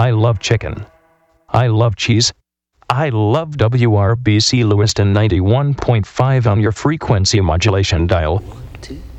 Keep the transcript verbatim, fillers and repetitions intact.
I love chicken. I love cheese. I love W R B C Lewiston ninety-one point five on your frequency modulation dial. One, two.